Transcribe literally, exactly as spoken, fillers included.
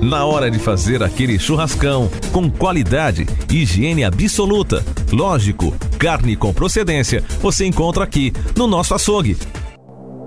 Na hora de fazer aquele churrascão, com qualidade e higiene absoluta, lógico, carne com procedência, você encontra aqui no nosso açougue.